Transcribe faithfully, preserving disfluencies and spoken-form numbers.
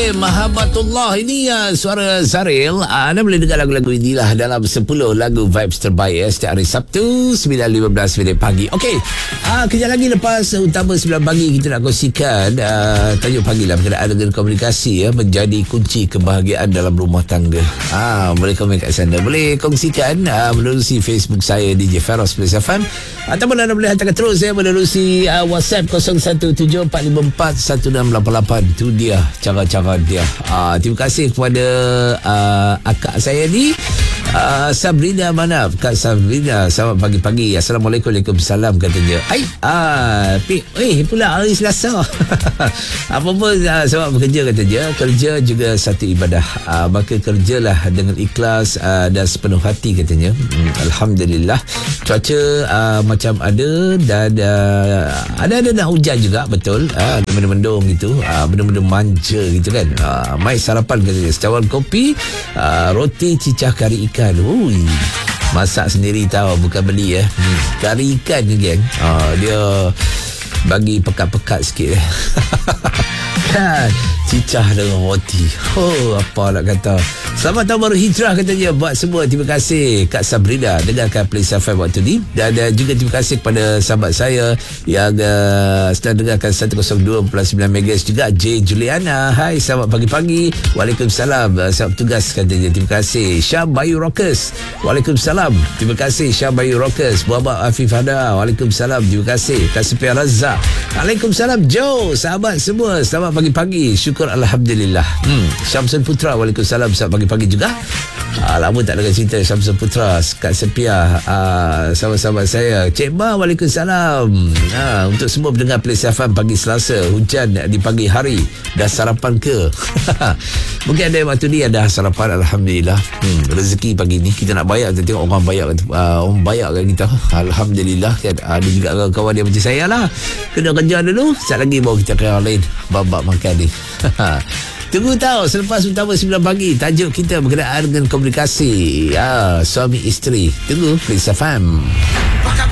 Okey, Mahabatullah ini uh, suara Zaril. uh, Anda boleh dengar lagu-lagu inilah dalam sepuluh lagu vibes terbaik eh, setiap hari Sabtu sembilan lima belas minit pagi. Okey, uh, kejap lagi lepas utama sembilan pagi kita nak kongsikan uh, tajuk pagi lah berkenaan dengan komunikasi ya, menjadi kunci kebahagiaan dalam rumah tangga. uh, Boleh komen kat sana, boleh kongsikan uh, melalui Facebook saya D J Feros Plus F M, ataupun anda boleh hantarkan terus ya melalui uh, WhatsApp kosong satu tujuh empat lima empat satu enam lapan lapan. Itu dia cara-cara dia. Uh, terima kasih kepada uh, akak saya ni, uh, Sabrina Manaf. Kak Sabrina, selamat pagi-pagi. Assalamualaikum, Waalaikumsalam katanya. Hai, ah, pi, eh pula hari Selasa. Apa pun uh, selamat bekerja katanya. Kerja juga satu ibadah. Uh, maka kerjalah dengan ikhlas uh, dan sepenuh hati katanya. Hmm, Alhamdulillah. Cuaca uh, macam ada dan uh, ada-ada nak hujan juga, betul. Uh, mendung-mendung gitu. Uh, benda-benda manja gitu kan. Uh, mai sarapan katanya, secawan kopi, uh, roti cicah kari ikan. Ui, masak sendiri tahu, bukan beli ya. Hmm. Kari ikan ni geng. Uh, dia bagi pekat-pekat sikit. Kan, cicah dengan roti. Oh, apa nak kata. Selamat tahun baru hijrah katanya buat semua. Terima kasih Kak Sabrina dengarkan Place F M waktu ni. Dan uh, juga terima kasih kepada sahabat saya yang uh, sedang dengarkan seratus dua perpuluhan sembilan megahertz juga, J Juliana. Hai, selamat pagi-pagi. Waalaikumsalam. Uh, selamat bertugas katanya. Terima kasih. Syam Bayu Rockers. Waalaikumsalam. Terima kasih Syam Bayu Rockers. Muhammad Afif Hada. Waalaikumsalam. Terima kasih Kak Sepian Razak. Waalaikumsalam Joe. Sahabat semua, selamat pagi-pagi. Syukur Alhamdulillah. hmm. Syamsul Putra. Waalaikumsalam. Selamat pagi-pagi juga. Ah, lama tak dengar cerita Syamsul Putra, Kak Sepia, ah, sahabat-sahabat saya. Cik Ma, Waalaikumsalam. Ah, untuk semua pendengar Place F M pagi Selasa, hujan di pagi hari. Dah sarapan ke? Mungkin ada waktu ni ada sarapan. Alhamdulillah. hmm, Rezeki pagi ni kita nak bayar, kita tengok orang bayar, uh, orang bayar kan kita. Alhamdulillah kan. Ada juga kawan dia macam saya lah, kena kerja dulu, sekejap lagi baru kita ke orang lain babak makan ni. Tunggu tahu selepas utama sembilan pagi, tajuk kita berkenaan dengan komunikasi ya, suami isteri. Tunggu Place F M.